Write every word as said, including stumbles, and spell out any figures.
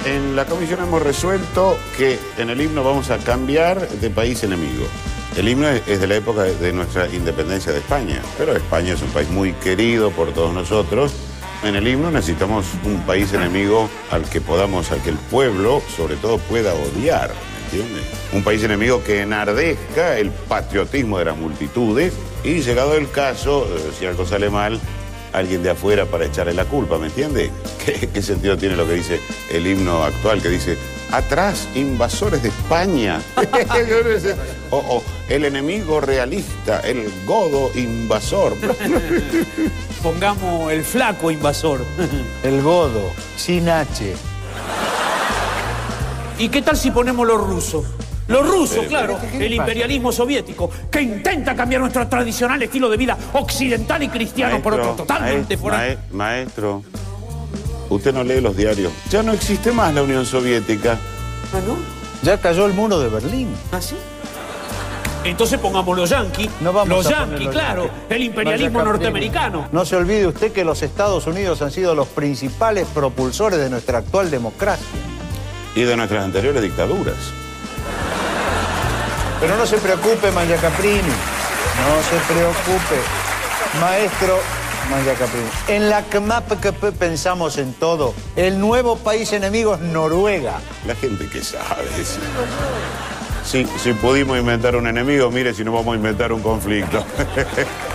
En la comisión hemos resuelto que en el himno vamos a cambiar de país enemigo. El himno es de la época de nuestra independencia de España, pero España es un país muy querido por todos nosotros. En el himno necesitamos un país enemigo al que podamos, al que el pueblo, sobre todo, pueda odiar, ¿me entiendes? Un país enemigo que enardezca el patriotismo de las multitudes y, llegado el caso, si algo sale mal, alguien de afuera para echarle la culpa, ¿me entiende? ¿Qué, ¿Qué sentido tiene lo que dice el himno actual, que dice atrás, invasores de España? o, o el enemigo realista, el godo invasor. Pongamos el flaco invasor. El godo, sin H. ¿Y qué tal si ponemos los rusos? Los rusos, pero, claro, pero, el imperialismo soviético, que intenta cambiar nuestro tradicional estilo de vida occidental y cristiano Maestro, por otro totalmente maestro, fuera. Maestro, usted no lee los diarios. Ya no existe más la Unión Soviética. ¿Ah, no? Ya cayó el muro de Berlín. ¿Ah, sí? Entonces pongamos los yanquis, No vamos los a poner yanquis, los claro, yanquis. el imperialismo Vaya norteamericano. No se olvide usted que los Estados Unidos han sido los principales propulsores de nuestra actual democracia. Y de nuestras anteriores dictaduras. Pero no se preocupe, Mangiacaprini. No se preocupe. Maestro Mangiacaprini. En la C M A P que pensamos en todo. El nuevo país enemigo es Noruega. La gente que sabe. Si, si pudimos inventar un enemigo, mire si no vamos a inventar un conflicto.